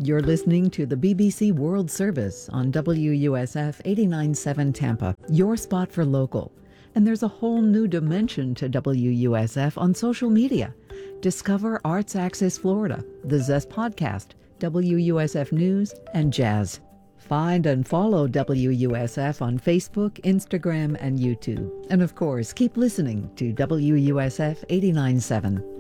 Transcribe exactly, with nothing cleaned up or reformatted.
You're listening to the B B C World Service on W U S F eighty-nine point seven Tampa, your spot for local. And there's a whole new dimension to W U S F on social media. Discover Arts Access Florida, the Zest Podcast, W U S F News, and Jazz. Find and follow W U S F on Facebook, Instagram, and YouTube. And of course, keep listening to W U S F eighty-nine point seven.